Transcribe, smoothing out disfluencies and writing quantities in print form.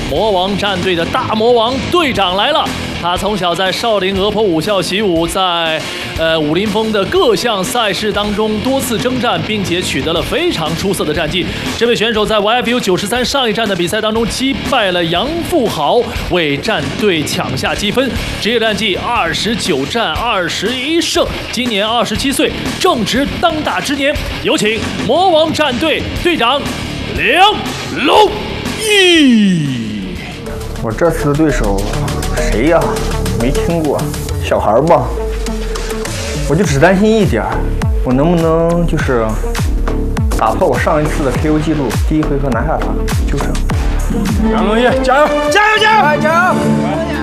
魔王战队的大魔王队长来了。他从小在少林鹅坡武校习武，在武林风的各项赛事当中多次征战，并且取得了非常出色的战绩。这位选手在 YFU 93上一站的比赛当中击败了杨富豪，为战队抢下积分。职业战绩29战21胜，今年27岁，正值当打之年。有请魔王战队队长梁龙一。 我这次的对手谁呀？没听过，小孩吧。我就只担心一点，我能不能就是打破我上一次的 KO 记录，第一回合拿下他，就这。 杨龙一，加油！加油！加油！加油！